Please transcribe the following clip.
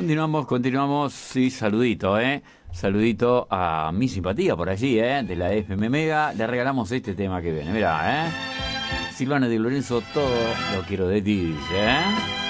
Continuamos, sí, saludito, saludito a mi simpatía por allí, de la FM Mega. Le regalamos este tema que viene, mirá, Silvana Di Lorenzo, todo lo quiero de ti, dice,